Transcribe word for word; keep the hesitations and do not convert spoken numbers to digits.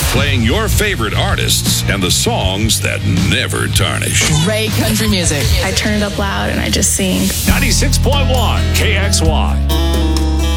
Playing your favorite artists and the songs that never tarnish. Ray Country Music. I turn it up loud and I just sing. ninety-six point one K X Y.